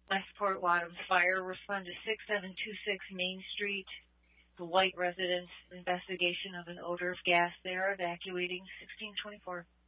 Westport Wadhams Fire, respond to 6726 Main Street. The White residence, investigation of an odor of gas there, evacuating 1624.